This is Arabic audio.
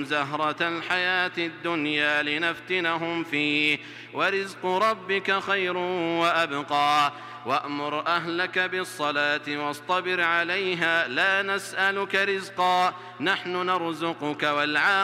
لنريهم زهرة الحياة الدنيا لنفتنهم فيه ورزق ربك خير وأبقى وأمر أهلك بالصلاة واصطبر عليها لا نسألك رزقا نحن نرزقك والعاقبة